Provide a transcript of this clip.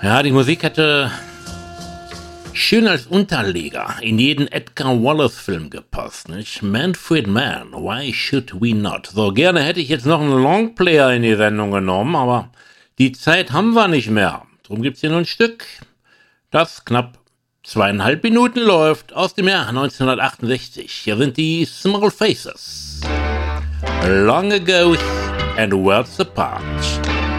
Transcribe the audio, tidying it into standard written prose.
Ja, die Musik hätte schön als Unterleger in jeden Edgar Wallace-Film gepasst, nicht? Manfred Mann, Why Should We Not? So, gerne hätte ich jetzt noch einen Longplayer in die Sendung genommen, aber die Zeit haben wir nicht mehr. Drum gibt's hier nur ein Stück, das knapp 2,5 Minuten läuft, aus dem Jahr 1968. Hier sind die Small Faces. Long Ago and Worlds Apart.